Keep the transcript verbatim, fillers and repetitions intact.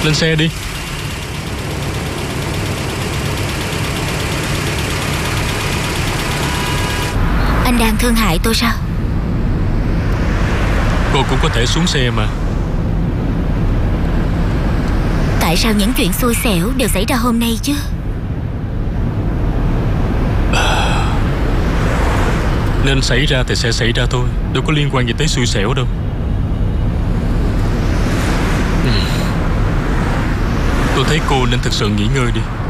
Lên xe đi. Anh đang thương hại tôi sao? Cô cũng có thể xuống xe mà. Tại sao những chuyện xui xẻo đều xảy ra hôm nay chứ? à, Nên xảy ra thì sẽ xảy ra thôi, đâu có liên quan gì tới xui xẻo đâu. ừ. Tôi thấy cô nên thực sự nghỉ ngơi đi.